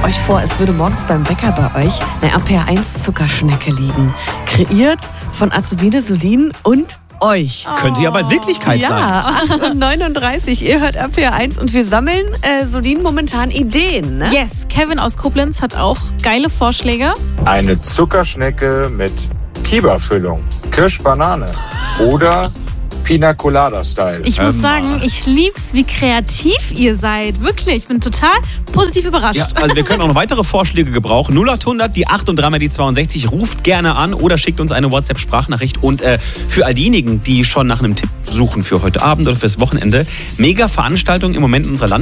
euch vor, es würde morgens beim Bäcker bei euch eine RPR1 Zuckerschnecke liegen. Kreiert von Azubine Solin und euch. Könnte ja bald Wirklichkeit sein. Ja, 8:39 Uhr, ihr hört RPR1 und wir sammeln, Solin, momentan Ideen, ne? Yes, Kevin aus Koblenz hat auch geile Vorschläge. Eine Zuckerschnecke mit Kiba-Füllung, Kirschbanane oder Pina Colada-Style. Ich muss sagen, ich lieb's, wie kreativ ihr seid. Wirklich, ich bin total positiv überrascht. Ja, also wir können auch noch weitere Vorschläge gebrauchen. 0800, die 8 und 3 mal die 62. Ruft gerne an oder schickt uns eine WhatsApp-Sprachnachricht. Und für all diejenigen, die schon nach einem Tipp suchen für heute Abend oder fürs Wochenende, mega Veranstaltung im Moment in unserer